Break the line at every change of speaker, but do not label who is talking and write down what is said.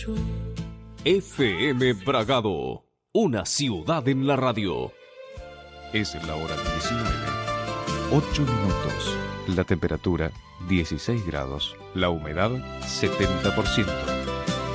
FM Bragado, una ciudad en la radio. Es la hora 19, 8 minutos. La temperatura 16 grados. La humedad 70%.